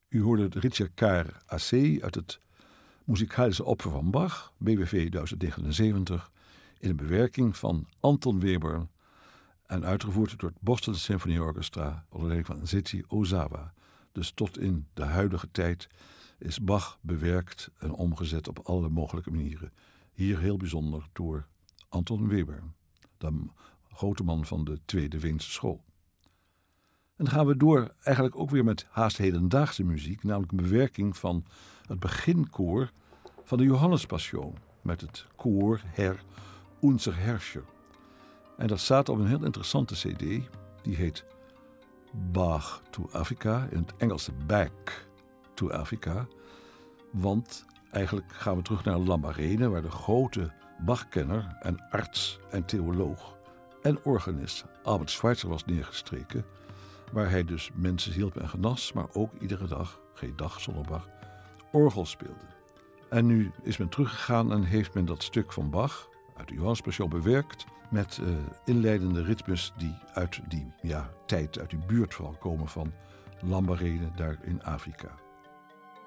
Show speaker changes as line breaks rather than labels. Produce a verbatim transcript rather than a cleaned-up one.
U hoorde het Ricercar A C uit het Muzikalische Opfer van Bach, B W V duizend negenenzeventig, in een bewerking van Anton Webern en uitgevoerd door het Boston Symphony Orchestra onder leiding van Zetsu Ozawa. Dus tot in de huidige tijd is Bach bewerkt en omgezet op alle mogelijke manieren. Hier heel bijzonder door Anton Webern, de grote man van de Tweede Weense School. En dan gaan we door eigenlijk ook weer met haast hedendaagse muziek, namelijk een bewerking van het beginkoor van de Johannespassion met het koor Herr Unser Herrscher. En dat staat op een heel interessante cd, die heet Bach to Africa, in het Engels Back to Africa. Want eigenlijk gaan we terug naar Lambarene, waar de grote Bachkenner en arts en theoloog en organist Albert Schweitzer was neergestreken, waar hij dus mensen hielp en genas, maar ook iedere dag, geen dag zonder Bach, orgel speelde. En nu is men teruggegaan en heeft men dat stuk van Bach uit de Johannespassion bewerkt met uh, inleidende ritmes die uit die ja, tijd, uit die buurt vooral komen van Lambarene daar in Afrika.